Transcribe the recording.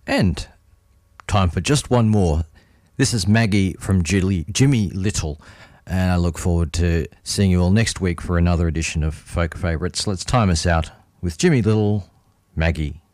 And time for just one more. This is Maggie from Jimmy Little, and I look forward to seeing you all next week for another edition of Folk Favourites. Let's time us out with Jimmy Little, Maggie.